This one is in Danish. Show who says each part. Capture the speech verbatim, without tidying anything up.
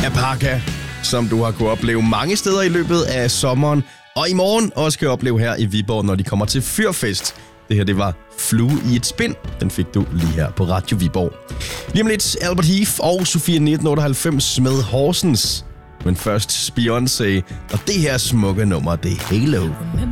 Speaker 1: Apaka, som du har kunnet opleve mange steder i løbet af sommeren, og i morgen også kan opleve her i Viborg, når de kommer til Fyrfest. Det her, det var Flue i et spind. Den fik du lige her på Radio Viborg. Lige om lidt Albert Heath og Sofia nitten otteoghalvfems med Horsens. Men først Beyoncé, og det her smukke nummer, det er Halo.